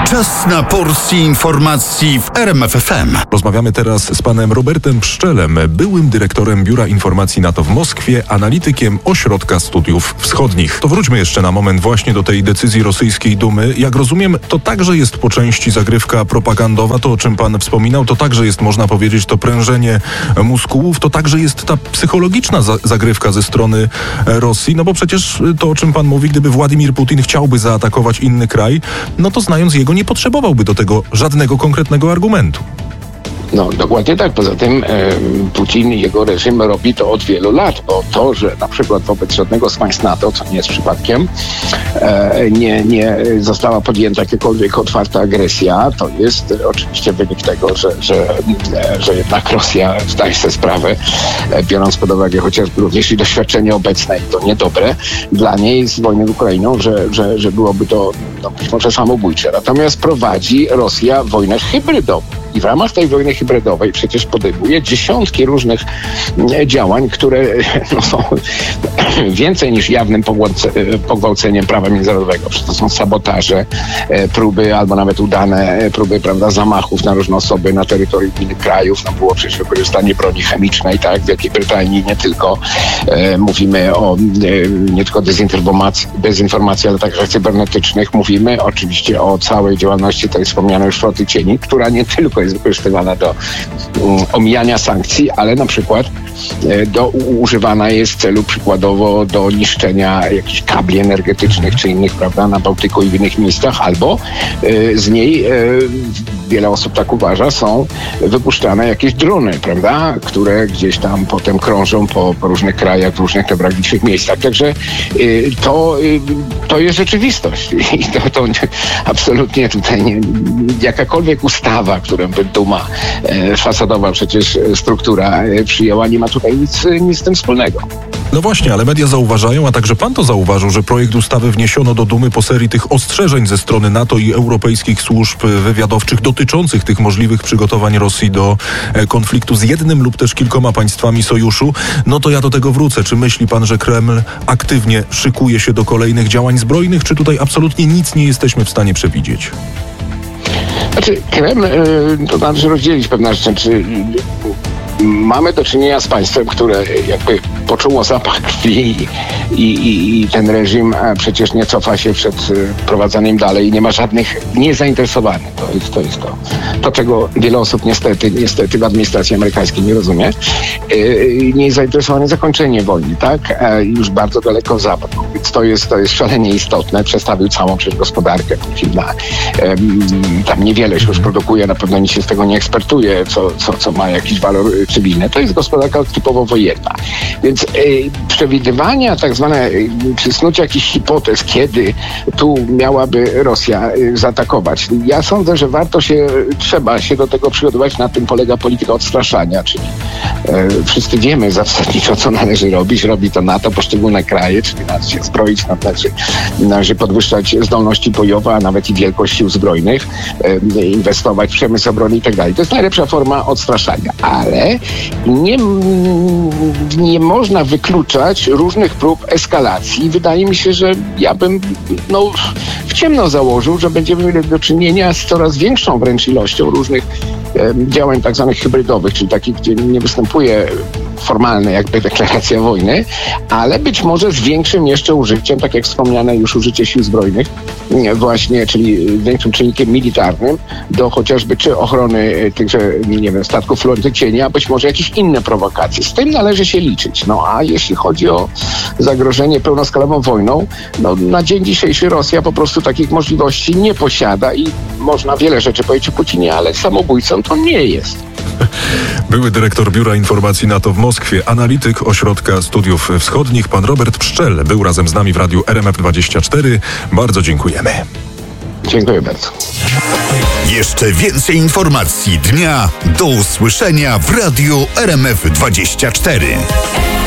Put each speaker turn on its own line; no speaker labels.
Czas na porcję informacji w RMF FM.
Rozmawiamy teraz z panem Robertem Pszczelem, byłym dyrektorem Biura Informacji NATO w Moskwie, analitykiem Ośrodka Studiów Wschodnich. To wróćmy jeszcze na moment właśnie do tej decyzji rosyjskiej Dumy. Jak rozumiem, to także jest po części zagrywka propagandowa, to o czym pan wspominał, to także jest, można powiedzieć, to prężenie muskułów, to także jest ta psychologiczna zagrywka ze strony Rosji, no bo przecież to, o czym pan mówi, gdyby Władimir Putin chciałby zaatakować inny kraj, no to znając jego, nie potrzebowałby do tego żadnego konkretnego argumentu.
No, dokładnie tak. Poza tym Putin i jego reżim robi to od wielu lat, bo to, że na przykład wobec żadnego z państw NATO, co nie jest przypadkiem, nie została podjęta jakakolwiek otwarta agresja, to jest oczywiście wynik tego, że jednak Rosja zdaje sobie sprawę, biorąc pod uwagę chociażby również i doświadczenie obecne, i to niedobre dla niej z wojny z Ukrainą, że byłoby to być może samobójcze. Natomiast prowadzi Rosja wojnę hybrydową. I w ramach tej wojny hybrydowej przecież podejmuje dziesiątki różnych działań, które są więcej niż jawnym pogwałceniem prawa międzynarodowego. Przecież to są sabotaże, próby albo nawet udane próby, prawda, zamachów na różne osoby na terytorium innych krajów. No było przecież wykorzystanie broni chemicznej, tak, w Wielkiej Brytanii nie tylko. Mówimy o nie tylko dezinformacji, ale także cybernetycznych. Mówimy oczywiście o całej działalności tej wspomnianej już floty cieni, która nie tylko jest wykorzystywana do omijania sankcji, ale na przykład używana jest w celu przykładowo do niszczenia jakichś kabli energetycznych czy innych, prawda, na Bałtyku i w innych miejscach, albo z niej wiele osób tak uważa, są wypuszczane jakieś drony, prawda, które gdzieś tam potem krążą po różnych krajach, w różnych newralgicznych miejscach. Także to jest rzeczywistość i to absolutnie tutaj jakakolwiek ustawa, którą by Duma, fasadowa przecież struktura przyjęła, nie ma tutaj nic z tym wspólnego.
No właśnie, ale media zauważają, a także pan to zauważył, że projekt ustawy wniesiono do Dumy po serii tych ostrzeżeń ze strony NATO i europejskich służb wywiadowczych dotyczących tych możliwych przygotowań Rosji do konfliktu z jednym lub też kilkoma państwami sojuszu. No to ja do tego wrócę. Czy myśli pan, że Kreml aktywnie szykuje się do kolejnych działań zbrojnych, czy tutaj absolutnie nic nie jesteśmy w stanie przewidzieć?
Znaczy, Kreml, to należy rozdzielić pewne rzeczy. Mamy do czynienia z państwem, które jakby poczuło zapach krwi i ten reżim przecież nie cofa się przed prowadzeniem dalej i nie ma żadnych niezainteresowanych. To jest to, czego wiele osób niestety w administracji amerykańskiej nie rozumie. Niezainteresowane zakończenie wojny, tak? Już bardzo daleko za. Więc to jest szalenie istotne. Przestawił całą przecież gospodarkę. Tam niewiele się już produkuje, na pewno nikt się z tego nie ekspertuje, co ma jakiś walor cywilny. To jest gospodarka typowo wojenna. Więc przewidywania tak zwane, czy snucie jakichś hipotez, kiedy tu miałaby Rosja zaatakować. Ja sądzę, że trzeba się do tego przygotować. Na tym polega polityka odstraszania, czyli wszyscy wiemy zasadniczo, co należy robić. Robi to NATO, poszczególne kraje, czyli należy się zbroić, należy podwyższać zdolności bojowe, a nawet i wielkość sił zbrojnych, inwestować w przemysł obrony i tak dalej. To jest najlepsza forma odstraszania, ale nie można wykluczać różnych prób eskalacji. Wydaje mi się, że ja bym w ciemno założył, że będziemy mieli do czynienia z coraz większą wręcz ilością różnych działań tak zwanych hybrydowych, czyli takich, gdzie nie występuje formalna jakby deklaracja wojny, ale być może z większym jeszcze użyciem, tak jak wspomniane już użycie sił zbrojnych właśnie, czyli większym czynnikiem militarnym do chociażby czy ochrony tychże, nie wiem, statków floty cieni, a być może jakieś inne prowokacje. Z tym należy się liczyć. No a jeśli chodzi o zagrożenie pełnoskalową wojną, na dzień dzisiejszy Rosja po prostu takich możliwości nie posiada i można wiele rzeczy powiedzieć o Putinie, ale samobójcą to nie jest.
Były dyrektor Biura Informacji NATO w Moskwie, analityk Ośrodka Studiów Wschodnich, pan Robert Pszczel, był razem z nami w radiu RMF24. Bardzo dziękujemy.
Dziękuję bardzo.
Jeszcze więcej informacji dnia do usłyszenia w radiu RMF24.